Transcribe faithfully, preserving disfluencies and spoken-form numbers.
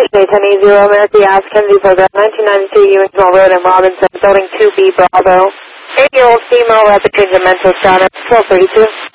Thursday, ten eighty American Ave, Kenzie Program, nineteen ninety-two, Ewing's Road in Robinson, Building two B, Bravo. eight-year-old female, rapid change of mental status, twelve thirty-two.